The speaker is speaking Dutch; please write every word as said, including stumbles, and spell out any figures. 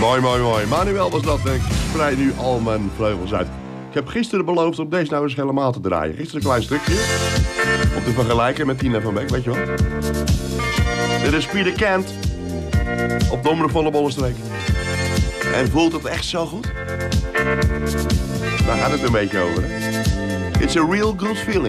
Mooi, mooi, mooi. Manuel was dat. Ik spreid nu al mijn vleugels uit. Ik heb gisteren beloofd om deze nou eens helemaal te draaien. Gisteren een klein stukje. Om te vergelijken met Tina van Beek, weet je wel. Dit is Peter Kent. Op de Omroep van de Bollenstreek. En voelt het echt zo goed? Daar gaat het een beetje over, hè? It's a real good feeling.